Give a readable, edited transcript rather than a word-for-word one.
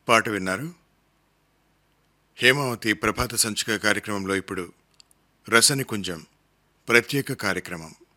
పాట విన్నారు. హేమావతి ప్రభాత సంచిక కార్యక్రమంలో ఇప్పుడు రసనికుంజం ప్రత్యేక కార్యక్రమం.